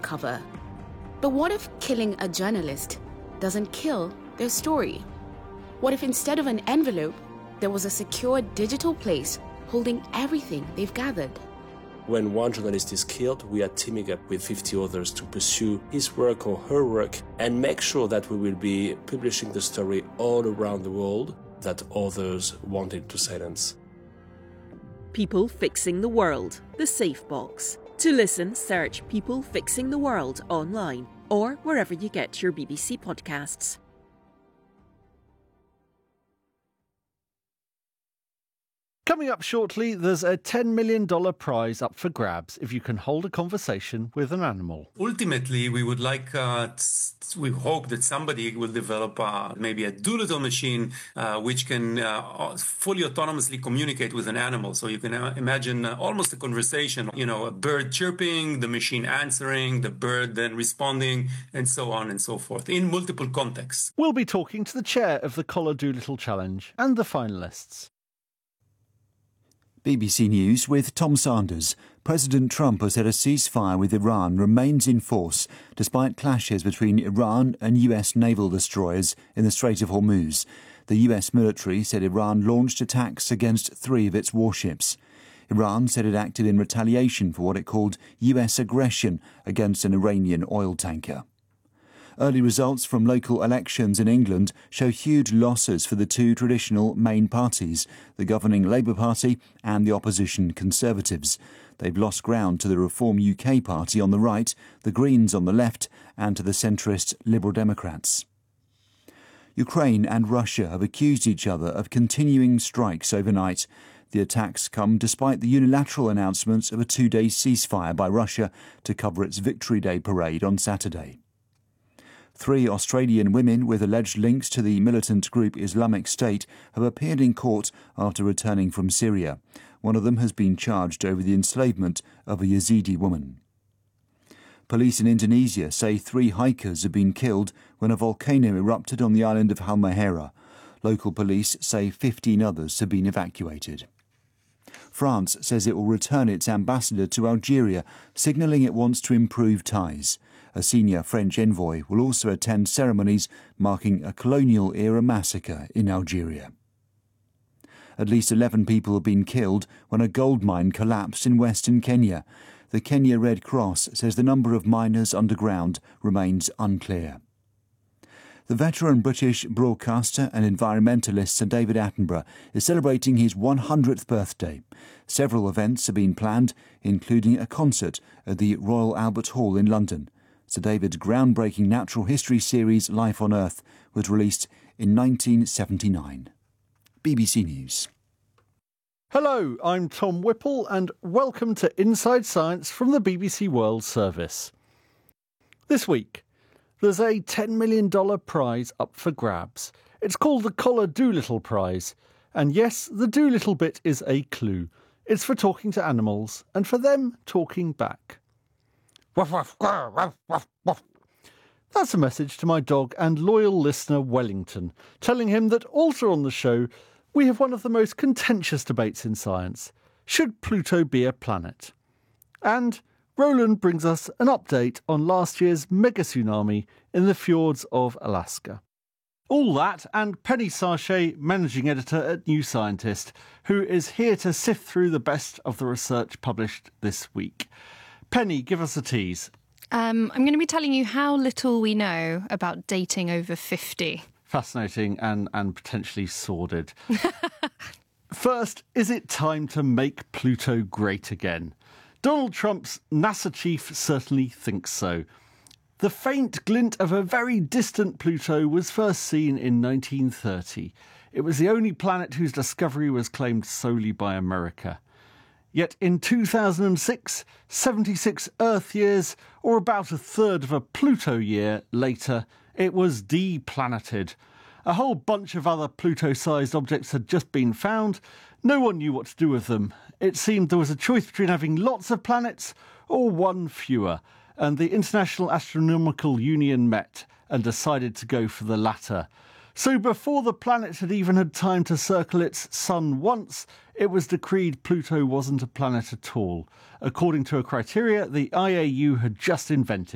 cover. But what if killing a journalist doesn't kill their story? What if instead of an envelope, there was a secure digital place holding everything they've gathered? When one journalist is killed, we are teaming up with 50 others to pursue his work or her work and make sure that we will be publishing the story all around the world that others wanted to silence. People Fixing the World, The Safe Box. To listen, search People Fixing the World online or wherever you get your BBC podcasts. Coming up shortly, there's a $10 million prize up for grabs if you can hold a conversation with an animal. Ultimately, we would like, we hope that somebody will develop maybe a Doolittle machine which can fully autonomously communicate with an animal. So you can imagine almost a conversation, a bird chirping, the machine answering, the bird then responding, and so on and so forth, in multiple contexts. We'll be talking to the chair of the Collar Doolittle Challenge and the finalists. BBC News with Tom Sanders. President Trump has said a ceasefire with Iran remains in force despite clashes between Iran and US naval destroyers in the Strait of Hormuz. The US military said Iran launched attacks against 3 of its warships. Iran said it acted in retaliation for what it called US aggression against an Iranian oil tanker. Early results from local elections in England show huge losses for the 2 traditional main parties, the governing Labour Party and the opposition Conservatives. They've lost ground to the Reform UK Party on the right, the Greens on the left, and to the centrist Liberal Democrats. Ukraine and Russia have accused each other of continuing strikes overnight. The attacks come despite the unilateral announcement of a 2-day ceasefire by Russia to cover its Victory Day parade on Saturday. 3 Australian women with alleged links to the militant group Islamic State have appeared in court after returning from Syria. One of them has been charged over the enslavement of a Yazidi woman. Police in Indonesia say 3 hikers have been killed when a volcano erupted on the island of Halmahera. Local police say 15 others have been evacuated. France says it will return its ambassador to Algeria, signalling it wants to improve ties. A senior French envoy will also attend ceremonies marking a colonial-era massacre in Algeria. At least 11 people have been killed when a gold mine collapsed in western Kenya. The Kenya Red Cross says the number of miners underground remains unclear. The veteran British broadcaster and environmentalist Sir David Attenborough is celebrating his 100th birthday. Several events have been planned, including a concert at the Royal Albert Hall in London. Sir David's groundbreaking natural history series Life on Earth was released in 1979. BBC News. Hello, I'm Tom Whipple and welcome to Inside Science from the BBC World Service. This week, there's a $10 million prize up for grabs. It's called the Collar Doolittle Prize. And yes, the Doolittle bit is a clue. It's for talking to animals and for them talking back. Wuff, wuff, grr, wuff, wuff, wuff. That's a message to my dog and loyal listener Wellington, telling him that also on the show we have one of the most contentious debates in science. Should Pluto be a planet? And Roland brings us an update on last year's mega tsunami in the fjords of Alaska. All that and Penny Sarchet, managing editor at New Scientist, who is here to sift through the best of the research published this week. Penny, give us a tease. I'm going to be telling you how little we know about dating over 50. Fascinating and potentially sordid. First, is it time to make Pluto great again? Donald Trump's NASA chief certainly thinks so. The faint glint of a very distant Pluto was first seen in 1930. It was the only planet whose discovery was claimed solely by America. Yet in 2006, 76 Earth years, or about a third of a Pluto year later, it was deplaneted. A whole bunch of other Pluto-sized objects had just been found. No one knew what to do with them. It seemed there was a choice between having lots of planets or one fewer, and the International Astronomical Union met and decided to go for the latter. So before the planet had even had time to circle its sun once, it was decreed Pluto wasn't a planet at all, according to a criteria the IAU had just invented.